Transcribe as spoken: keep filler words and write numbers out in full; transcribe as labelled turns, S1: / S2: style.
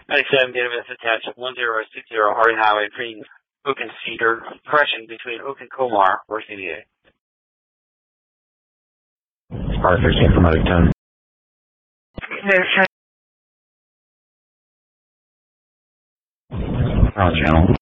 S1: ninety-seven database attached one zero six zero Harding Highway between Oak and Cedar. Correction, between Oak and Comar, or C D A.
S2: Sparta thirteen from Medic ten. On channel.